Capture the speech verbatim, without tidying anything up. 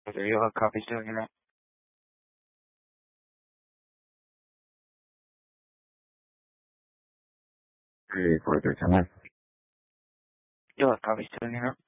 So you'll have copies doing it. three four three ten nine. You'll have copies doing it.